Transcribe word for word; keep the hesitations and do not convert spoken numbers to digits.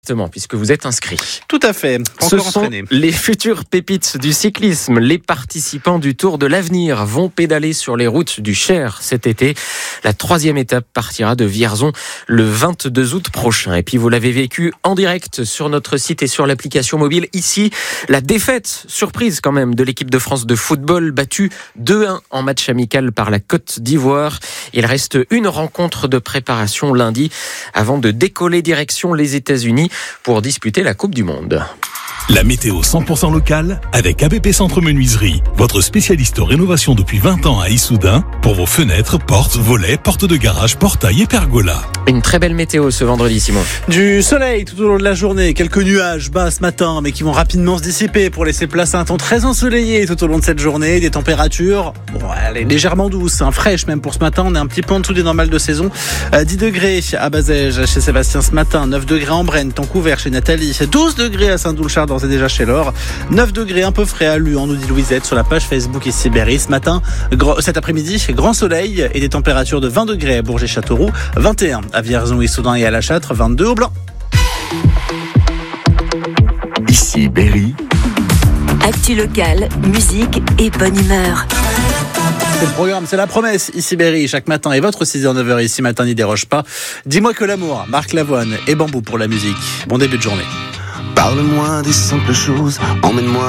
Exactement, puisque vous êtes inscrit. Tout à fait. Pas Ce encore sont entraîné. les futures pépites du cyclisme. Les participants du Tour de l'Avenir vont pédaler sur les routes du Cher cet été. La troisième étape partira de Vierzon le vingt-deux août prochain. Et puis vous l'avez vécu en direct sur notre site et sur l'application mobile. Ici, la défaite, surprise quand même, de l'équipe de France de football, battue deux un en match amical par la Côte d'Ivoire. Il reste une rencontre de préparation lundi avant de décoller direction les États-Unis pour disputer la Coupe du Monde. La météo cent pour cent locale avec A B P Centre Menuiserie, votre spécialiste rénovation depuis vingt ans à Issoudun pour vos fenêtres, portes, volets, portes de garage, portails et pergolas. Une très belle météo ce vendredi, Simon. Du soleil tout au long de la journée, quelques nuages bas ce matin, mais qui vont rapidement se dissiper pour laisser place à un temps très ensoleillé tout au long de cette journée. Des températures, bon, elle est légèrement douce, hein, fraîche même pour ce matin. On est un petit peu en dessous des normales de saison. Euh, dix degrés à Bazège chez Sébastien ce matin, neuf degrés en Brenne, temps couvert chez Nathalie, douze degrés à Saint-Doulchard d'ores et déjà chez Laure, neuf degrés un peu frais à Luan, nous dit Louisette sur la page Facebook ici Berry. Ce matin, gros, cet après-midi, grand soleil et des températures de vingt degrés à Bourget-Châteauroux, vingt et un à Vierzon, Issoudun et à La Châtre, vingt-deux au Blanc. Ici Berry. Actu locale, musique et bonne humeur. C'est le programme, c'est la promesse ici Berry chaque matin et votre six heures neuf heures ici matin n'y déroge pas. Dis-moi que l'amour, Marc Lavoine et Bambou pour la musique. Bon début de journée. Parle-moi des simples choses, emmène-moi